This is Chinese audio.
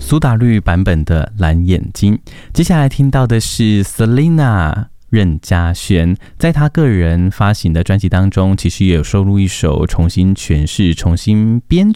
苏打绿版本的蓝眼睛。接下来听到的是 Selina 任嘉萱，在她个人发行的专辑当中，其实也有收录一首重新诠释、重新编